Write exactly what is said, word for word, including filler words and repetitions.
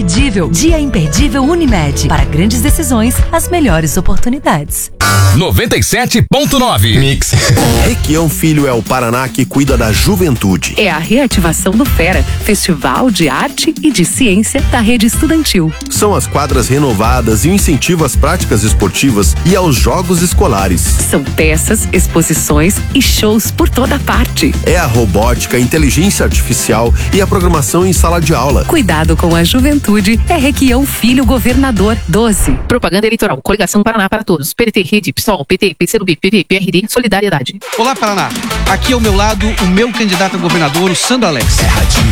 imperdível. Dia imperdível Unimed. Para grandes decisões, as melhores oportunidades. noventa e sete ponto nove Mix. Requião Filho é o Paraná que cuida da juventude. É a reativação do Fera, Festival de Arte e de Ciência da Rede Estudantil. São as quadras renovadas e o incentivo às práticas esportivas e aos jogos escolares. São peças, exposições e shows por toda parte. É a robótica, a inteligência artificial e a programação em sala de aula. Cuidado com a juventude é Requião Filho Governador doze. Propaganda eleitoral. Coligação Paraná para Todos. P T, Rede, PSOL, P T, P C do B, P V, P R D, Solidariedade. Olá, Paraná. Aqui ao meu lado, o meu candidato a governador, o Sandro Alex.